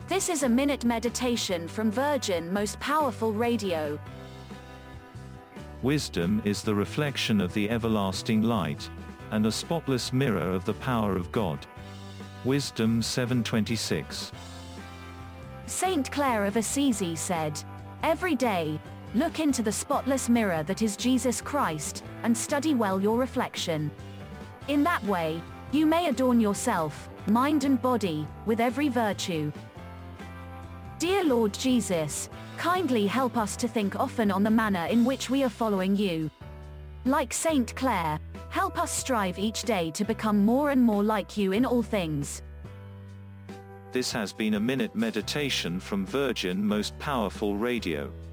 This is a minute meditation from Virgin Most Powerful Radio. Wisdom is the reflection of the everlasting light, and a spotless mirror of the power of God. Wisdom 7:26. Saint Clare of Assisi said, "Every day, look into the spotless mirror that is Jesus Christ, and study well your reflection. In that way, you may adorn yourself, mind and body, with every virtue." Dear Lord Jesus, kindly help us to think often on the manner in which we are following you. Like Saint Clare, help us strive each day to become more and more like you in all things. This has been a minute meditation from Virgin Most Powerful Radio.